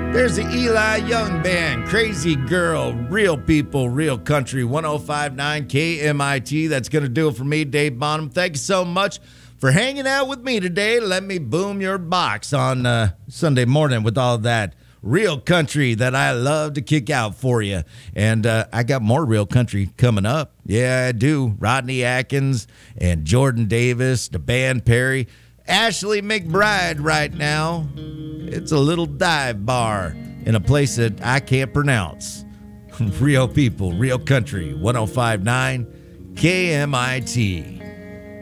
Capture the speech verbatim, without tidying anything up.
There's the Eli Young Band, Crazy Girl, Real People, Real Country, one oh five point nine K M I T. That's going to do it for me, Dave Bonham. Thank you so much for hanging out with me today. Let me boom your box on uh, Sunday morning with all that real country that I love to kick out for you. And uh, I got more real country coming up. Yeah, I do. Rodney Atkins and Jordan Davis, the band Perry, Ashley McBride right now. It's a little dive bar in a place that I can't pronounce. Real People, Real Country, one oh five point nine K M I T.